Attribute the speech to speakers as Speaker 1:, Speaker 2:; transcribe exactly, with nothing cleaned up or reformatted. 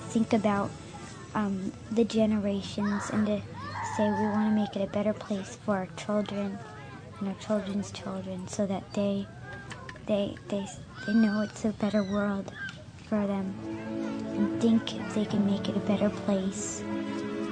Speaker 1: think about um, the generations and to say we want to make it a better place for our children and our children's children, so that they they they they know it's a better world for them and think if they can make it a better place.